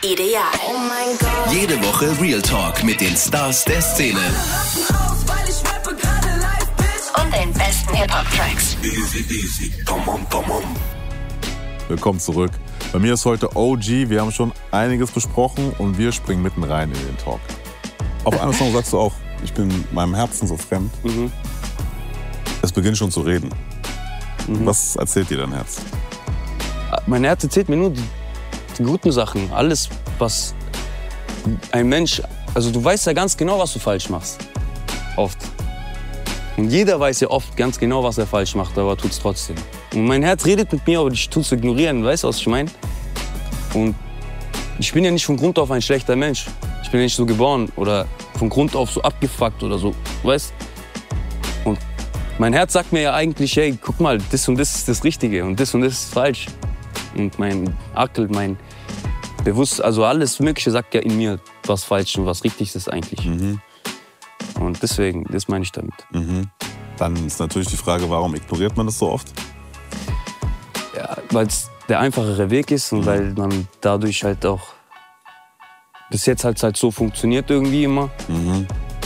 Ideal. Oh mein Gott. Jede Woche Real Talk mit den Stars der Szene. Und den besten Hip-Hop-Tracks. Easy. Come on. Willkommen zurück. Bei mir ist heute OG. Wir haben schon einiges besprochen und wir springen mitten rein in den Talk. Auf einem Song sagst du auch, ich bin meinem Herzen so fremd. Mhm. Es beginnt schon zu reden. Mhm. Was erzählt dir dein Herz? Mein Herz erzählt mir nur die guten Sachen. Alles, was ein Mensch... Also du weißt ja ganz genau, was du falsch machst. Oft. Und jeder weiß ja oft ganz genau, was er falsch macht, aber tut's trotzdem. Und mein Herz redet mit mir, aber ich tut's ignorieren. Weißt du, was ich meine? Und ich bin ja nicht von Grund auf ein schlechter Mensch. Ich bin ja nicht so geboren oder von Grund auf so abgefuckt oder so. Weißt? Und mein Herz sagt mir ja eigentlich, hey, guck mal, das und das ist das Richtige und das ist falsch. Und mein Akkel, mein Bewusstsein, also alles Mögliche sagt ja in mir, was falsch und was richtig ist eigentlich. Mhm. Und deswegen, das meine ich damit. Mhm. Dann ist natürlich die Frage, warum ignoriert man das so oft? Ja, weil es der einfachere Weg ist und weil man dadurch halt auch bis jetzt halt so funktioniert irgendwie immer. Mhm.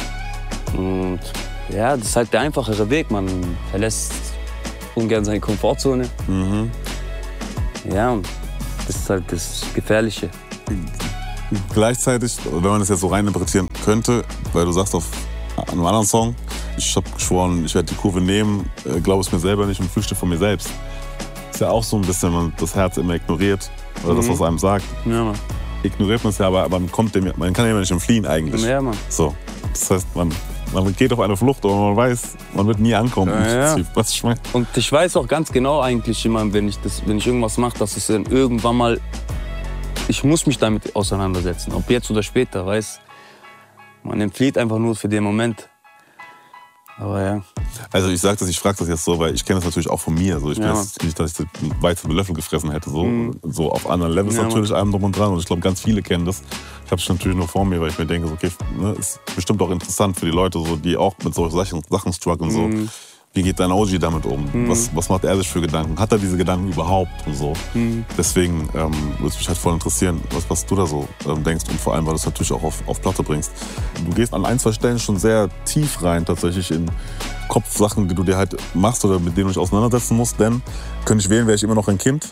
Und ja, das ist halt der einfachere Weg. Man verlässt ungern seine Komfortzone. Mhm. Ja, und das ist halt das Gefährliche. Gleichzeitig, wenn man das jetzt so reininterpretieren könnte, weil du sagst auf einem anderen Song, ich habe geschworen, ich werde die Kurve nehmen, glaube es mir selber nicht und flüchte von mir selbst. Ist ja auch so ein bisschen, wenn man das Herz immer ignoriert oder das, was einem sagt. Ja, Mann. Ignoriert man es ja, aber man kann ja immer nicht entfliehen eigentlich. Ja, Mann. So, das heißt, man geht auf eine Flucht, aber man weiß, man wird nie ankommen. Ja. Was ich meine. Und ich weiß auch ganz genau eigentlich immer, wenn ich irgendwas mache, dass es dann irgendwann mal, ich muss mich damit auseinandersetzen, ob jetzt oder später, weiß. Man entflieht einfach nur für den Moment. Aber ja. Also ich frage das jetzt so, weil ich kenne das natürlich auch von mir. So, ich bin jetzt nicht, dass ich den Weizen mit Löffel gefressen hätte. So auf anderen Levels natürlich allem drum und dran. Und ich glaube, ganz viele kennen das. Ich habe es natürlich nur vor mir, weil ich mir denke, okay, ne, ist bestimmt auch interessant für die Leute, so, die auch mit solchen Sachen strugglen. So. Wie geht dein OG damit um? Was macht er sich für Gedanken? Hat er diese Gedanken überhaupt? Und so. Deswegen würde es mich halt voll interessieren, was du da so denkst. Und vor allem, weil du es natürlich auch auf Platte bringst. Du gehst an ein, zwei Stellen schon sehr tief rein, tatsächlich in Kopfsachen, die du dir halt machst oder mit denen du dich auseinandersetzen musst. Denn, könnte ich wählen, wäre ich immer noch ein Kind.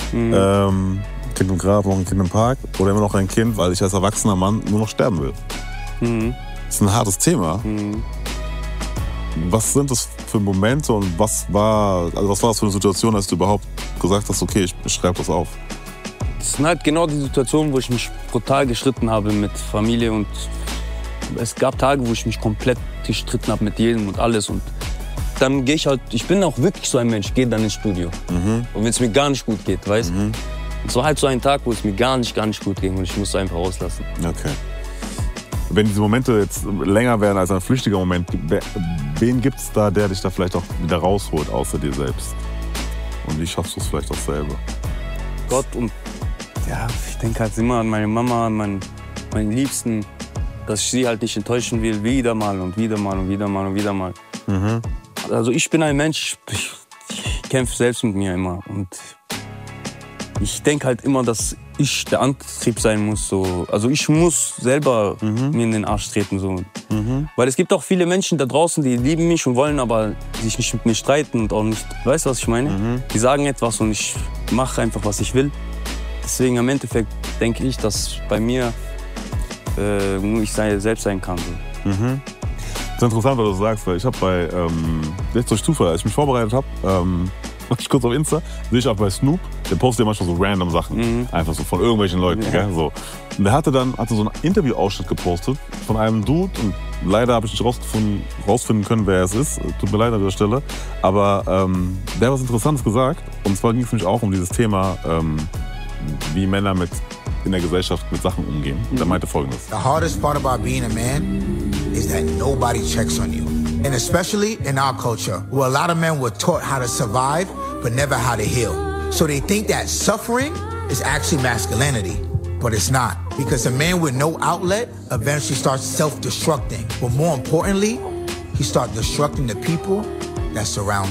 Kind im Grab, noch ein Kind im Park. Oder immer noch ein Kind, weil ich als erwachsener Mann nur noch sterben will. Das ist ein hartes Thema. Was sind das für Momente und was war das für eine Situation, als du überhaupt gesagt hast, okay, ich schreibe das auf? Das sind halt genau die Situationen, wo ich mich brutal gestritten habe mit Familie und es gab Tage, wo ich mich komplett gestritten habe mit jedem und alles und dann gehe ich bin auch wirklich so ein Mensch, gehe dann ins Studio. Und wenn es mir gar nicht gut geht, weißt du? Es war halt so ein Tag, wo es mir gar nicht gut ging und ich musste einfach rauslassen. Okay. Wenn diese Momente jetzt länger werden als ein flüchtiger Moment, wen gibt's da, der dich da vielleicht auch wieder rausholt, außer dir selbst? Und wie schaffst du es vielleicht auch selber? Gott und ja, ich denke halt immer an meine Mama, an meinen Liebsten, dass ich sie halt nicht enttäuschen will, wieder mal. Also ich bin ein Mensch, ich kämpfe selbst mit mir immer und ich denke halt immer, dass ich der Antrieb sein muss. So. Also ich muss selber mir in den Arsch treten. So. Weil es gibt auch viele Menschen da draußen, die lieben mich und wollen aber sich nicht mit mir streiten und auch nicht, weißt du, was ich meine? Die sagen etwas und ich mache einfach, was ich will. Deswegen im Endeffekt denke ich, dass bei mir nur ich selbst sein kann. So. Das ist interessant, was du sagst, weil ich habe bei, jetzt durch Zufall, als ich mich vorbereitet habe, ich kurz auf Insta, sehe ich auch bei Snoop, der postet ja manchmal so random Sachen, einfach so von irgendwelchen Leuten. Gell? So. Und der hatte so einen Interview-Ausschnitt gepostet von einem Dude und leider habe ich nicht rausfinden können, wer es ist. Tut mir leid an dieser Stelle. Aber der hat was Interessantes gesagt. Und zwar ging es nämlich auch um dieses Thema, wie Männer in der Gesellschaft mit Sachen umgehen. Der meinte Folgendes. The hardest part about being a man is that nobody checks on you. And especially in our culture, where a lot of men were taught how to survive, but never how to heal. So they think that suffering is actually masculinity, but it's not. Because a man with no outlet eventually starts self-destructing. But more importantly, he starts destructing the people that surrounds him.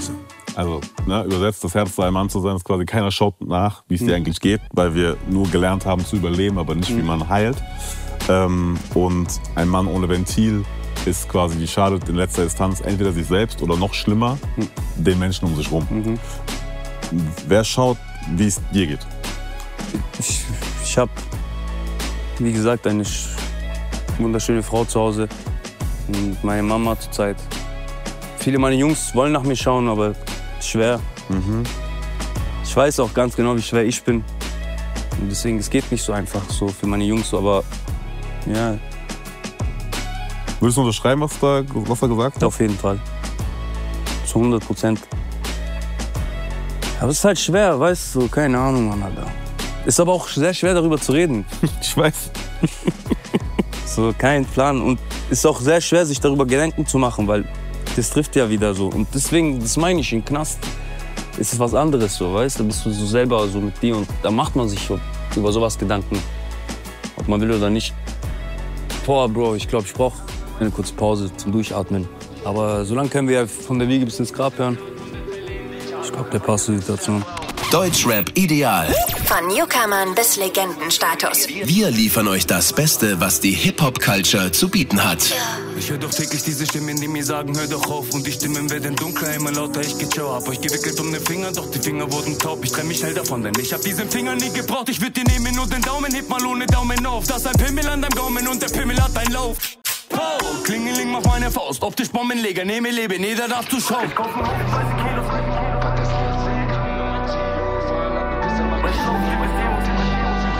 Also, ne, übersetzt, das Herz ein Mann zu sein, ist quasi, keiner schaut nach, wie es dir eigentlich geht, weil wir nur gelernt haben zu überleben, aber nicht, wie man heilt. Und ein Mann ohne Ventil ist quasi, die schadet in letzter Instanz entweder sich selbst oder noch schlimmer, den Menschen um sich rum. Wer schaut, wie es dir geht? Ich habe, wie gesagt, eine wunderschöne Frau zu Hause und meine Mama zurzeit. Viele meiner Jungs wollen nach mir schauen, aber schwer. Ich weiß auch ganz genau, wie schwer ich bin. Und deswegen, es geht nicht so einfach so für meine Jungs, aber ja. Würdest du unterschreiben, was er gesagt hat? Auf jeden Fall. Zu 100%. Aber es ist halt schwer, weißt du, keine Ahnung, Mann, Alter. Ist aber auch sehr schwer, darüber zu reden. Ich weiß. So, kein Plan. Und ist auch sehr schwer, sich darüber Gedanken zu machen, weil das trifft ja wieder so. Und deswegen, das meine ich, im Knast ist es was anderes, so, weißt du? Da bist du so selber so mit dir und da macht man sich über sowas Gedanken. Ob man will oder nicht. Boah, Bro, ich glaube, ich brauche eine kurze Pause zum Durchatmen. Aber so lange können wir ja von der Wiege bis ins Grab hören. Ich glaube, der passt zur Situation. Deutschrap ideal. Von Newcomern bis Legendenstatus. Wir liefern euch das Beste, was die Hip-Hop-Culture zu bieten hat. Ich höre doch täglich diese Stimmen, die mir sagen, hör doch auf. Und die Stimmen werden dunkler, immer lauter, ich geh ciao. Hab euch gewickelt um den Finger, doch die Finger wurden taub. Ich trenn mich schnell davon, denn ich hab diesen Finger nie gebraucht. Ich würd dir nehmen und den Daumen, heb mal ohne Daumen auf. Das ist ein Pimmel an deinem Gaumen und der Pimmel hat einen Lauf. Oh, Klingeling, mach meine Faust, optisch Bombenleger, nehme Leben, jeder darf zuschauen. Ich kauf 30 Kilos mit